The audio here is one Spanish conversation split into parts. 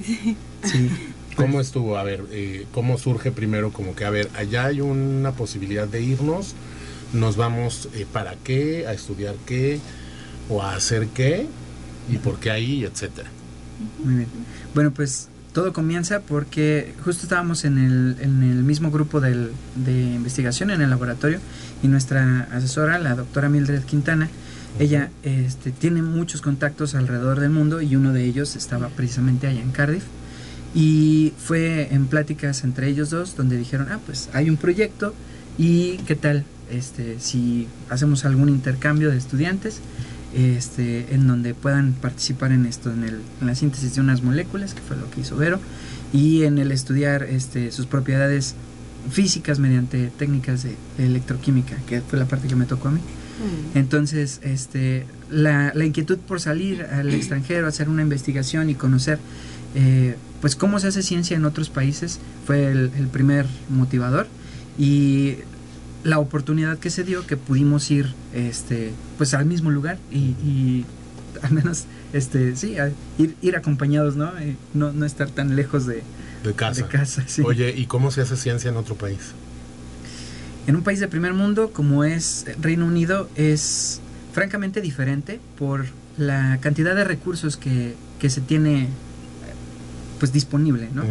Sí. ¿Cómo estuvo? A ver, ¿cómo surge primero como que, a ver, allá hay una posibilidad de irnos, nos vamos, ¿para qué? ¿A estudiar qué? ¿O a hacer qué? ¿Y por qué ahí? Etcétera. Muy bien. Bueno, pues todo comienza porque justo estábamos en el mismo grupo de investigación en el laboratorio, y nuestra asesora, la doctora Mildred Quintana, ella tiene muchos contactos alrededor del mundo, y uno de ellos estaba precisamente allá en Cardiff, y fue en pláticas entre ellos dos donde dijeron, pues hay un proyecto, y qué tal si hacemos algún intercambio de estudiantes en donde puedan participar en esto, en la síntesis de unas moléculas, que fue lo que hizo Vero, y en el estudiar sus propiedades físicas mediante técnicas de electroquímica, que fue la parte que me tocó a mí. Entonces la inquietud por salir al extranjero, hacer una investigación y conocer pues cómo se hace ciencia en otros países fue el primer motivador, y la oportunidad que se dio, que pudimos ir pues al mismo lugar y al menos sí, ir acompañados, ¿no? No estar tan lejos de casa, sí. Oye, ¿y cómo se hace ciencia en otro país? En un país de primer mundo como es Reino Unido es francamente diferente por la cantidad de recursos que se tiene pues disponible, ¿no?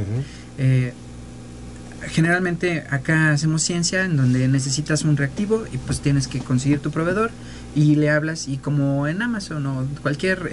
Generalmente acá hacemos ciencia en donde necesitas un reactivo y pues tienes que conseguir tu proveedor y le hablas, y como en Amazon o cualquier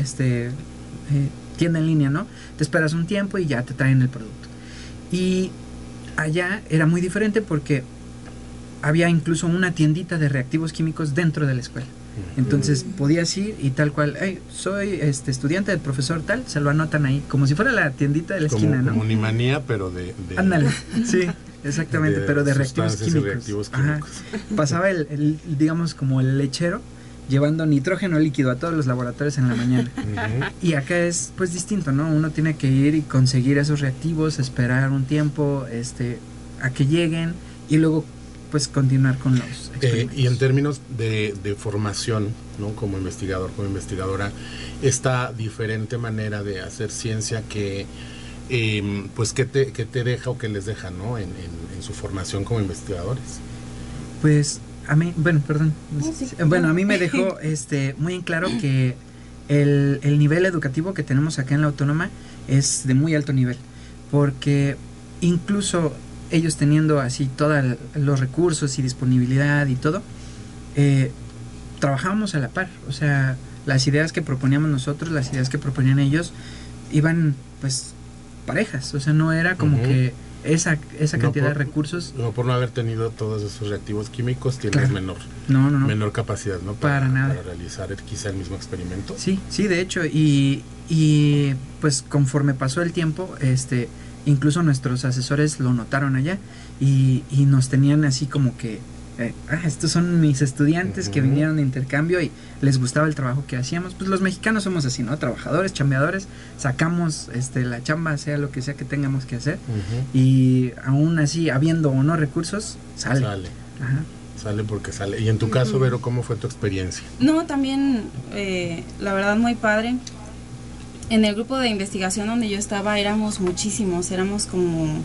tienda en línea, ¿no? Te esperas un tiempo y ya te traen el producto. Y allá era muy diferente porque había incluso una tiendita de reactivos químicos dentro de la escuela. Entonces podías ir y tal cual, soy estudiante del profesor tal, se lo anotan ahí, como si fuera la tiendita de la esquina, ¿no? Como Unimanía, pero de ándale, sí, exactamente, pero de reactivos químicos. Reactivos químicos. Pasaba digamos, como el lechero llevando nitrógeno líquido a todos los laboratorios en la mañana. Y acá es pues distinto, ¿no? Uno tiene que ir y conseguir esos reactivos, esperar un tiempo a que lleguen y luego pues continuar con los experimentos. Y en términos de formación, ¿no? Como investigador, como investigadora, esta diferente manera de hacer ciencia que pues que te deja o que les deja, ¿no? en su formación como investigadores. Pues a mí, a mí me dejó muy en claro que el nivel educativo que tenemos acá en la Autónoma es de muy alto nivel, porque incluso ellos teniendo así todos los recursos y disponibilidad y todo, trabajábamos a la par. O sea, las ideas que proponíamos nosotros, las ideas que proponían ellos, iban pues parejas. O sea, no era como que esa cantidad de recursos. No, por no haber tenido todos esos reactivos químicos, tienes menor capacidad, ¿no? Para nada. Para realizar quizá el mismo experimento. Sí, de hecho, y pues conforme pasó el tiempo, incluso nuestros asesores lo notaron allá y nos tenían así como que estos son mis estudiantes que vinieron de intercambio y les gustaba el trabajo que hacíamos. Pues los mexicanos somos así, ¿no? Trabajadores, chambeadores, sacamos la chamba, sea lo que sea que tengamos que hacer, y aún así, habiendo o no recursos, sale. Ajá. Sale porque sale. Y en tu caso, Vero, ¿cómo fue tu experiencia? No, también la verdad muy padre. En el grupo de investigación donde yo estaba éramos muchísimos, éramos como,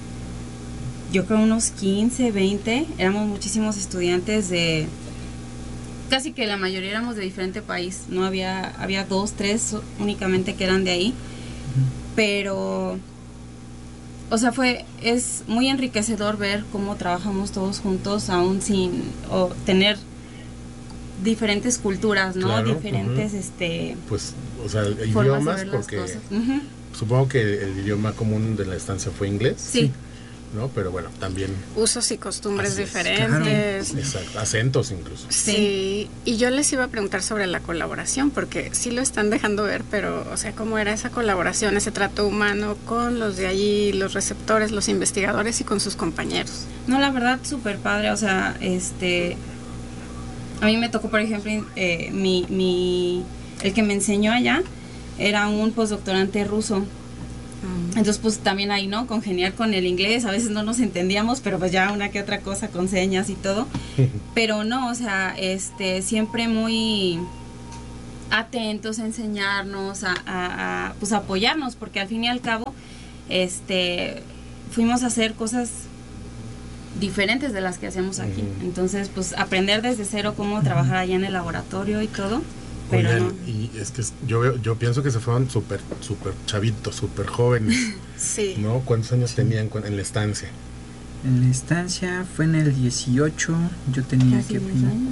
yo creo unos 15, 20, éramos muchísimos estudiantes de, casi que la mayoría éramos de diferente país, no había 2, 3 únicamente que eran de ahí, pero, o sea, es muy enriquecedor ver cómo trabajamos todos juntos, aún sin tener diferentes culturas, ¿no? Claro, diferentes, pues, o sea, idiomas, porque supongo que el idioma común de la estancia fue inglés. Sí. ¿No? Pero bueno, también usos y costumbres diferentes. Claro. Exacto, acentos incluso. Sí, y yo les iba a preguntar sobre la colaboración, porque sí lo están dejando ver, pero, o sea, ¿cómo era esa colaboración, ese trato humano con los de allí, los receptores, los investigadores y con sus compañeros? No, la verdad, súper padre, o sea, a mí me tocó, por ejemplo, el que me enseñó allá era un postdoctorante ruso. Entonces, pues también ahí, ¿no? Congeniar con el inglés, a veces no nos entendíamos, pero pues ya una que otra cosa con señas y todo. Pero no, o sea, siempre muy atentos a enseñarnos, pues apoyarnos, porque al fin y al cabo fuimos a hacer cosas diferentes de las que hacemos aquí. Entonces, pues aprender desde cero cómo trabajar allá en el laboratorio y todo. Pero Oigan, no. y es que yo pienso que se fueron súper chavitos, súper jóvenes, Sí. ¿no? ¿Cuántos años tenían en la estancia? En la estancia fue en el 18, yo tenía Casi que 10 años.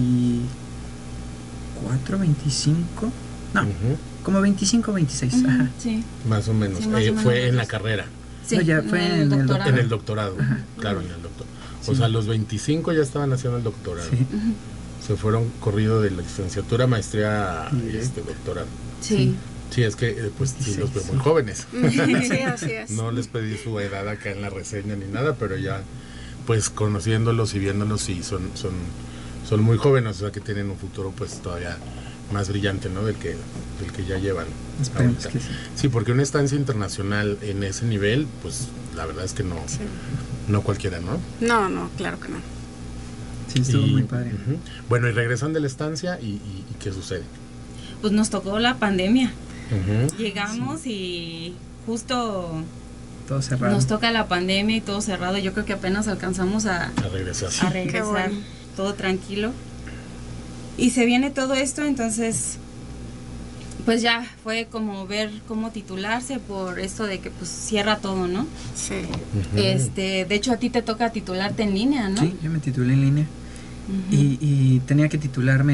24, 25, no, Ujú, como 25, 26, Ujú, ajá. sí. más o menos. Sí, más o menos Fue en la eso. carrera, Sí, No, ya fue en el doctorado. en el doctorado, claro, en el doctorado. O Sí. sea, a los 25 ya estaban haciendo el doctorado. Sí. Ujú, Se fueron corrido de la licenciatura, maestría, Directo. doctorado. sí. Sí, es que pues sí los veo muy jóvenes. Sí, así es. No les pedí su edad acá en la reseña ni nada, pero ya pues conociéndolos y viéndolos sí son muy jóvenes, o sea que tienen un futuro pues todavía más brillante, ¿no? Del que ya llevan. Esperemos ahorita. que sí. Sí, porque una estancia internacional en ese nivel, pues la verdad es que no, Sí. no cualquiera, ¿no? No, claro que no. Sí, estuvo Y- muy padre. ujú. Bueno, y regresan de la estancia y ¿qué sucede? Pues nos tocó la pandemia. Ujú. Llegamos y justo Todo cerrado. nos toca la pandemia y todo cerrado. Yo creo que apenas alcanzamos a A regresar. regresar, Qué bueno. todo tranquilo. Y se viene todo esto, entonces pues ya fue como ver cómo titularse por esto de que pues cierra todo, ¿no? Sí. Ujú. De hecho a ti te toca titularte en línea, ¿no? Sí, yo me titulé en línea Ujú. y tenía que titularme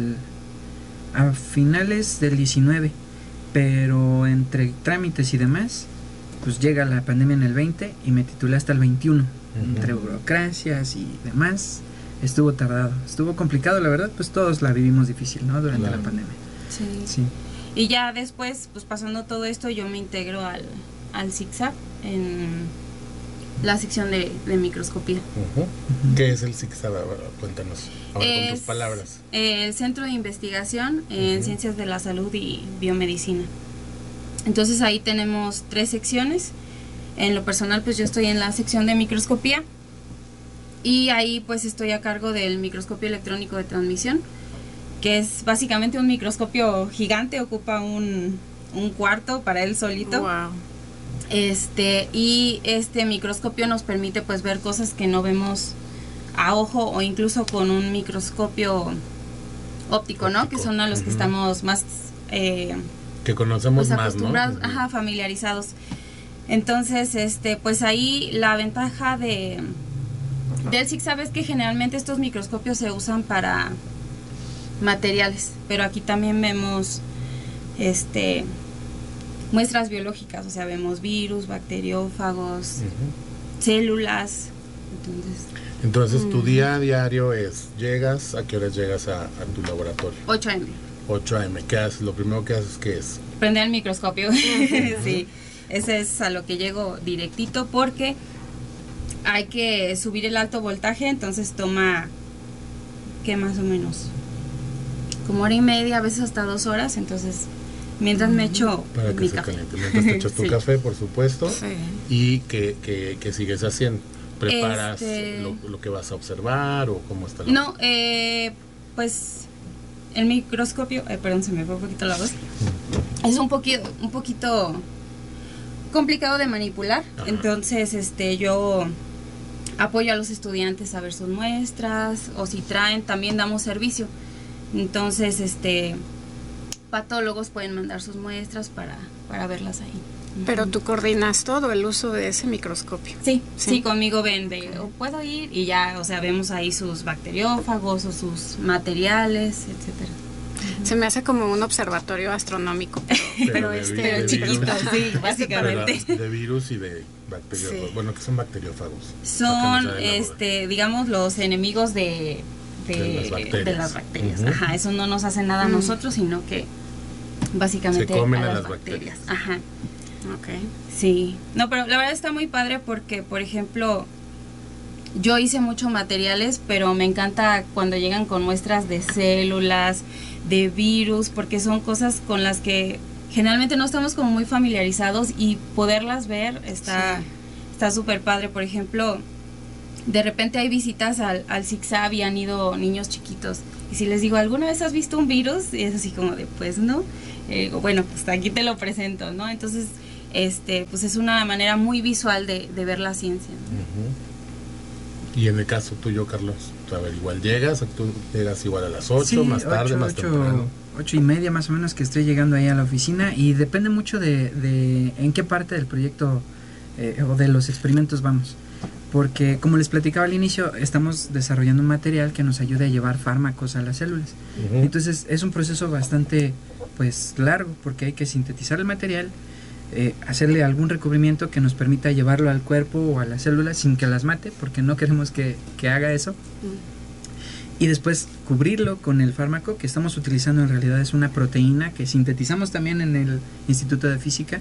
a finales del 19, pero entre trámites y demás, pues llega la pandemia en el 20 y me titulé hasta el 21. Entre burocracias y demás, estuvo tardado, estuvo complicado, la verdad, pues todos la vivimos difícil, ¿no? Durante Claro. la pandemia. Sí. Sí. Y ya después, pues pasando todo esto, yo me integro al ZigZag en la sección de microscopía. Ujú. ¿Qué es el ZigZag? Cuéntanos, ahora con tus Es palabras. el Centro de Investigación en Ujú. Ciencias de la Salud y Biomedicina. Entonces ahí tenemos 3 secciones. En lo personal, pues yo estoy en la sección de microscopía y ahí pues estoy a cargo del microscopio electrónico de transmisión, que es básicamente un microscopio gigante, ocupa un cuarto para él solito. Wow. Y este microscopio nos permite pues ver cosas que no vemos a ojo o incluso con un microscopio óptico, ¿no? Óptico. Que son a los que Ujú. estamos más Que conocemos pues más, ¿no? acostumbrados, Ujú. ajá, familiarizados. Entonces, pues ahí la ventaja del ZigZag es que generalmente estos microscopios se usan para materiales, pero aquí también vemos muestras biológicas, o sea, vemos virus, bacteriófagos, Ujú. células. Entonces, tu día a diario es, ¿a qué horas llegas a tu laboratorio? 8 AM. 8 a.m. ¿Qué haces? Lo primero que haces, ¿qué es? Prender el microscopio. Sí, ese es a lo que llego directito porque hay que subir el alto voltaje, entonces toma, ¿qué más o menos? Como 1:30, a veces hasta 2 horas, entonces mientras me echo Para que mi se café. caliente. Mientras te echas tu Sí. café, por supuesto. Sí. ¿Y qué sigues haciendo? ¿Preparas Este- lo que vas a observar o cómo está la... No, pues el microscopio, perdón, se me fue un poquito la voz. Es un poquito complicado de manipular. Ajá. Entonces, yo apoyo a los estudiantes a ver sus muestras o si traen, también damos servicio. Entonces, patólogos pueden mandar sus muestras para verlas ahí. Pero tú coordinas todo el uso de ese microscopio. Sí, Sí. sí, conmigo ven o puedo ir y ya, o sea, vemos ahí sus bacteriófagos o sus materiales, etcétera. Se me hace como un observatorio astronómico, pero de Pero virus. chiquito, sí, Pero básicamente. de virus y de bacteriófagos. Sí. Bueno, que son bacteriófagos. Son, Sácanos de la duda. digamos, los enemigos De las bacterias. de las bacterias. Ujú. Ajá, eso no nos hace nada a nosotros, sino que básicamente Se comen a a las las bacterias. bacterias. Ajá, Ok. sí. No, pero la verdad está muy padre porque, por ejemplo, yo hice muchos materiales, pero me encanta cuando llegan con muestras de células, de virus, porque son cosas con las que generalmente no estamos como muy familiarizados y poderlas ver está súper padre. Por ejemplo, de repente hay visitas al ZigZag y han ido niños chiquitos. Y si les digo, ¿alguna vez has visto un virus? Y es así como de, pues no. Bueno, pues aquí te lo presento, ¿no? Entonces, pues es una manera muy visual de ver la ciencia, ¿no? Y en el caso tuyo, Carlos, a ver, igual llegas, tú llegas igual a las 8, sí, más tarde, más temprano. 8:30 más o menos que estoy llegando ahí a la oficina, y depende mucho de en qué parte del proyecto o de los experimentos vamos. Porque, como les platicaba al inicio, estamos desarrollando un material que nos ayude a llevar fármacos a las células. Entonces es un proceso bastante pues largo, porque hay que sintetizar el material, hacerle algún recubrimiento que nos permita llevarlo al cuerpo o a las células sin que las mate, porque no queremos que haga eso. Y después cubrirlo con el fármaco que estamos utilizando. En realidad es una proteína que sintetizamos también en el Instituto de Física.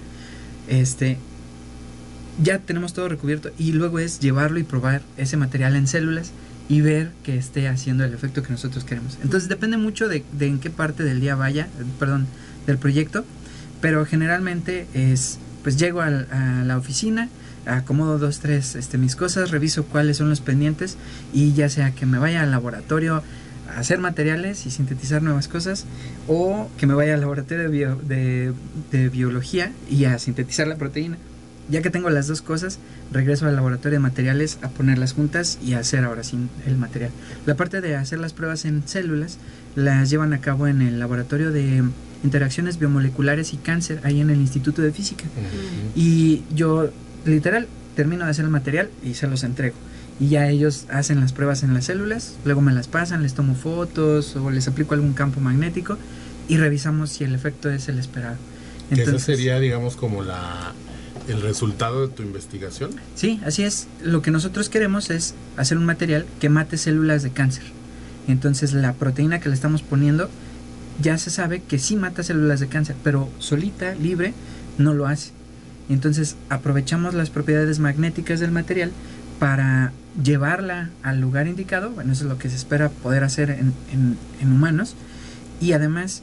Ya tenemos todo recubierto, y luego es llevarlo y probar ese material en células y ver que esté haciendo el efecto que nosotros queremos. Entonces depende mucho de en qué parte del día del proyecto, pero generalmente es, pues llego a la oficina, acomodo 2, 3 mis cosas, reviso cuáles son los pendientes, y ya sea que me vaya al laboratorio a hacer materiales y sintetizar nuevas cosas, o que me vaya al laboratorio de biología y a sintetizar la proteína. Ya que tengo las dos cosas, regreso al laboratorio de materiales a ponerlas juntas y a hacer ahora sí el material. La parte de hacer las pruebas en células las llevan a cabo en el laboratorio de interacciones biomoleculares y cáncer, ahí en el Instituto de Física. Y yo literal termino de hacer el material y se los entrego. Y ya ellos hacen las pruebas en las células, luego me las pasan, les tomo fotos o les aplico algún campo magnético y revisamos si el efecto es el esperado. Entonces, ¿eso sería, digamos, como el resultado de tu investigación? Sí, así es. Lo que nosotros queremos es hacer un material que mate células de cáncer. Entonces la proteína que le estamos poniendo ya se sabe que sí mata células de cáncer, pero solita, libre, no lo hace. Entonces aprovechamos las propiedades magnéticas del material para llevarla al lugar indicado. Bueno, eso es lo que se espera poder hacer en humanos. Y además,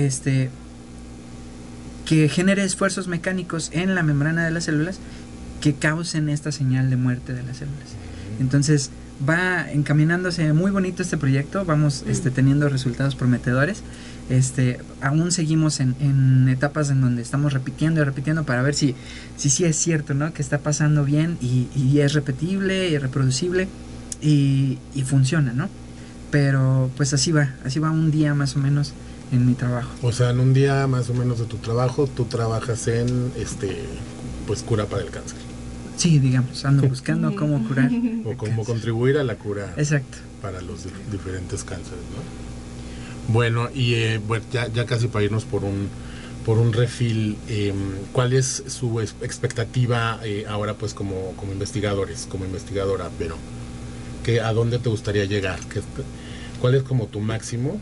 que genere esfuerzos mecánicos en la membrana de las células que causen esta señal de muerte de las células. Entonces va encaminándose muy bonito este proyecto, vamos teniendo resultados prometedores. Aún seguimos en etapas en donde estamos repitiendo y repitiendo para ver si es cierto, ¿no? Que está pasando bien y es repetible y reproducible y funciona, ¿no? Pero pues así va un día más o menos en mi trabajo. O sea, en un día más o menos de tu trabajo, tú trabajas en pues cura para el cáncer. Sí, digamos, ando buscando cómo curar o cómo contribuir a la cura. Exacto. Para los diferentes cánceres, ¿no? Bueno, y ya casi para irnos por un refill, ¿cuál es su expectativa ahora pues como investigadora, pero ¿a dónde te gustaría llegar? ¿Cuál es como tu máximo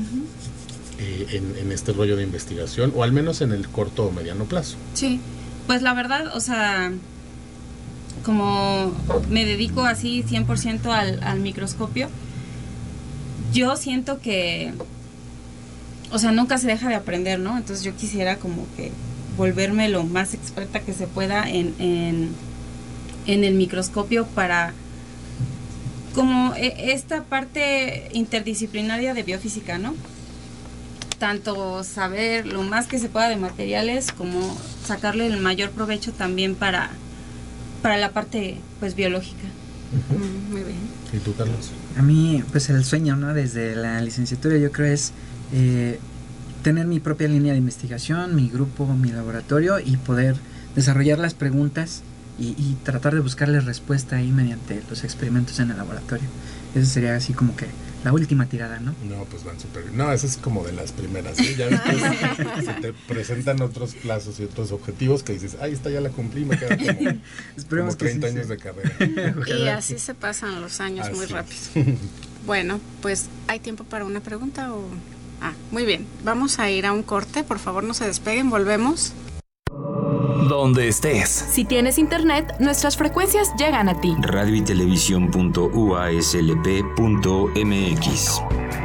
en este rollo de investigación, o al menos en el corto o mediano plazo? Sí, pues la verdad, o sea, como me dedico así 100% al microscopio, yo siento que, o sea, nunca se deja de aprender, ¿no? Entonces yo quisiera como que volverme lo más experta que se pueda en el microscopio, para como esta parte interdisciplinaria de biofísica, ¿no? Tanto saber lo más que se pueda de materiales, como sacarle el mayor provecho también para la parte pues biológica. Muy bien. ¿Y tú, Carlos? A mí pues el sueño, ¿no? Desde la licenciatura yo creo es tener mi propia línea de investigación, mi grupo, mi laboratorio, y poder desarrollar las preguntas y tratar de buscarle respuesta ahí mediante los experimentos en el laboratorio. Eso sería así como que la última tirada, ¿no? No, pues van súper bien. No, esa es como de las primeras, ¿sí? Ya después se te presentan otros plazos y otros objetivos que dices, ay, esta ya la cumplí, me queda como 30 años de carrera. Y así se pasan los años muy rápido. Bueno, pues, ¿hay tiempo para una pregunta o...? Muy bien. Vamos a ir a un corte. Por favor, no se despeguen. Volvemos. Donde estés. Si tienes internet, nuestras frecuencias llegan a ti. Radio y televisión.uaslp.mx.